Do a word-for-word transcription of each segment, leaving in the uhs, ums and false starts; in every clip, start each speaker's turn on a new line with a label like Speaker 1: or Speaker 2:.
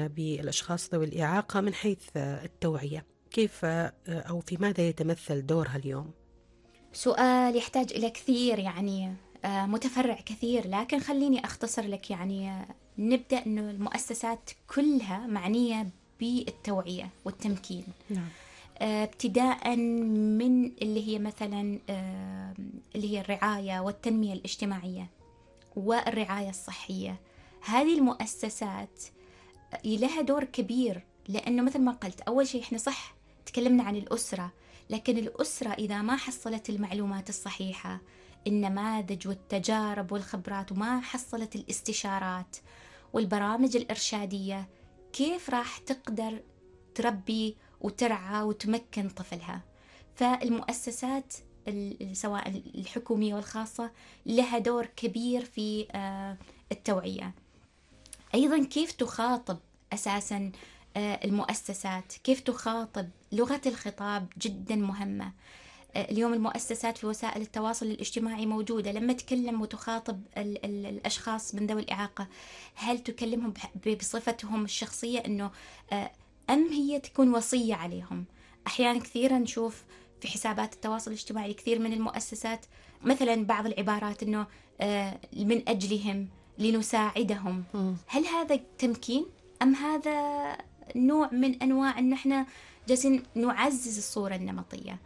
Speaker 1: بالأشخاص ذوي الإعاقة من حيث التوعية؟ كيف أو في ماذا يتمثل دورها اليوم؟
Speaker 2: سؤال يحتاج إلى كثير، يعني آه، متفرع كثير، لكن خليني أختصر لك. يعني آه، نبدأ أنه المؤسسات كلها معنية بالتوعية والتمكين.
Speaker 1: نعم.
Speaker 2: آه، ابتداء من اللي هي مثلا آه، اللي هي الرعاية والتنمية الاجتماعية والرعاية الصحية. هذه المؤسسات لها دور كبير، لأنه مثل ما قلت أول شيء إحنا صح تكلمنا عن الأسرة، لكن الأسرة إذا ما حصلت المعلومات الصحيحة، النماذج والتجارب والخبرات، وما حصلت الاستشارات والبرامج الإرشادية، كيف راح تقدر تربي وترعى وتمكن طفلها؟ فالمؤسسات سواء الحكومية والخاصة لها دور كبير في التوعية. أيضا كيف تخاطب أساسا المؤسسات، كيف تخاطب، لغة الخطاب جدا مهمة. اليوم المؤسسات في وسائل التواصل الاجتماعي موجودة، لما تكلم وتخاطب ال ال الأشخاص من ذوي الإعاقة، هل تكلمهم بصفتهم الشخصية أنه أم هي تكون وصية عليهم؟ أحيانا كثيرا نشوف في حسابات التواصل الاجتماعي كثير من المؤسسات مثلا بعض العبارات أنه من أجلهم، لنساعدهم. هل هذا تمكين أم هذا نوع من أنواع أن احنا جالسين نعزز الصورة النمطية؟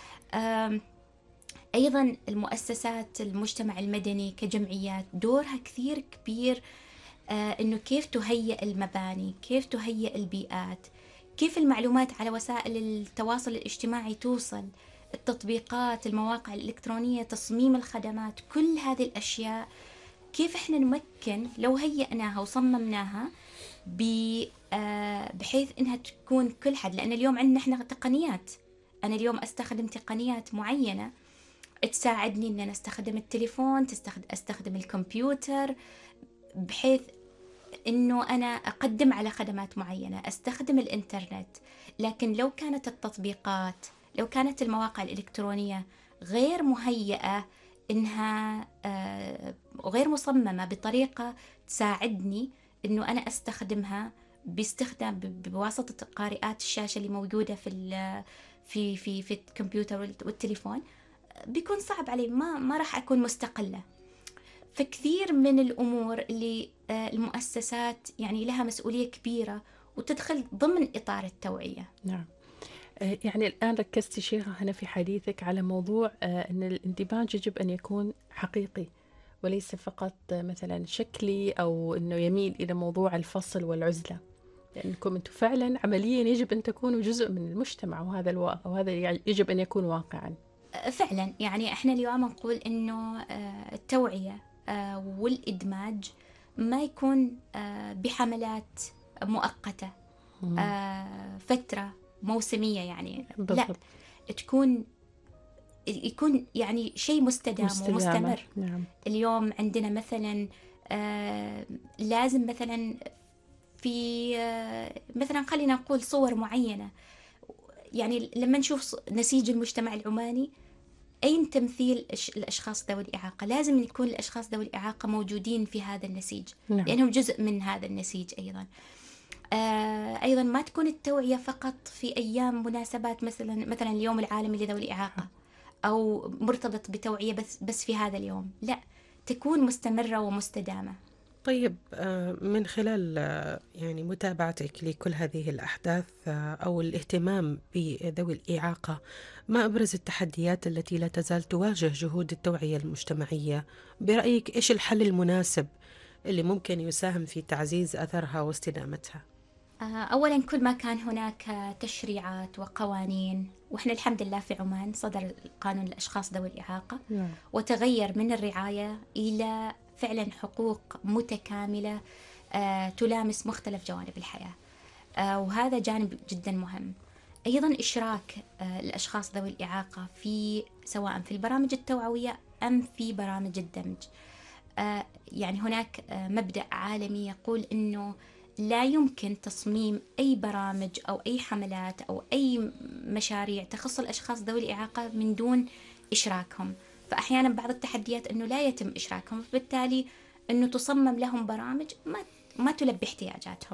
Speaker 2: أيضا المؤسسات المجتمع المدني كجمعيات دورها كثير كبير، أنه كيف تهيئ المباني، كيف تهيئ البيئات، كيف المعلومات على وسائل التواصل الاجتماعي توصل، التطبيقات، المواقع الإلكترونية، تصميم الخدمات، كل هذه الأشياء كيف احنا نمكن لو هيئناها وصممناها بحيث انها تكون كل حد. لان اليوم عندنا احنا تقنيات، انا اليوم استخدم تقنيات معينة تساعدني ان انا استخدم التليفون، تستخدم استخدم الكمبيوتر، بحيث انه انا اقدم على خدمات معينة، استخدم الانترنت. لكن لو كانت التطبيقات، لو كانت المواقع الالكترونية غير مهيئة، انها غير مصممة بطريقة تساعدني انه انا استخدمها باستخدام بواسطة قارئات الشاشة اللي موجودة في في في في الكمبيوتر والتليفون، بيكون صعب علي، ما ما راح اكون مستقلة. فكثير من الامور اللي المؤسسات يعني لها مسؤولية كبيرة وتدخل ضمن اطار التوعية.
Speaker 1: نعم. يعني الآن ركزتي شيخة هنا في حديثك على موضوع أن الاندماج يجب أن يكون حقيقي وليس فقط مثلا شكلي أو أنه يميل إلى موضوع الفصل والعزلة، لأنكم أنتم فعلا عمليا يجب أن تكونوا جزء من المجتمع، وهذا الواقع، وهذا يجب أن يكون واقعا
Speaker 2: فعلا. يعني احنا اليوم نقول أنه التوعية والإدماج ما يكون بحملات مؤقتة فترة موسمية، يعني
Speaker 1: بالضبط.
Speaker 2: لا، تكون يكون يعني شيء مستدام ومستمر.
Speaker 1: نعم.
Speaker 2: اليوم عندنا مثلا آه لازم مثلا في آه مثلا خلينا نقول صور معينة، يعني لما نشوف نسيج المجتمع العماني، أين تمثيل الأشخاص ذوي الإعاقة؟ لازم يكون الأشخاص ذوي الإعاقة موجودين في هذا النسيج. نعم. لأنهم جزء من هذا النسيج أيضا. آه أيضا ما تكون التوعية فقط في أيام مناسبات، مثلا مثلا اليوم العالمي لذوي الإعاقة، أو مرتبط بتوعية بس بس في هذا اليوم، لا، تكون مستمرة ومستدامة.
Speaker 1: طيب، من خلال يعني متابعتك لكل هذه الأحداث أو الاهتمام بذوي الإعاقة، ما أبرز التحديات التي لا تزال تواجه جهود التوعية المجتمعية؟ برأيك إيش الحل المناسب اللي ممكن يساهم في تعزيز أثرها واستدامتها؟
Speaker 2: أولا، كل ما كان هناك تشريعات وقوانين، وإحنا الحمد لله في عمان صدر قانون الأشخاص ذوي الإعاقة، نعم. وتغير من الرعاية إلى فعلا حقوق متكاملة آه، تلامس مختلف جوانب الحياة، آه، وهذا جانب جدا مهم. أيضا إشراك آه، الأشخاص ذوي الإعاقة في سواء في البرامج التوعوية أم في برامج الدمج. آه، يعني هناك آه، مبدأ عالمي يقول أنه لا يمكن تصميم أي برامج أو أي حملات أو أي مشاريع تخص الأشخاص ذوي الإعاقة من دون إشراكهم. فأحيانا بعض التحديات أنه لا يتم إشراكهم، فبالتالي أنه تصمم لهم برامج ما ما تلبي احتياجاتهم.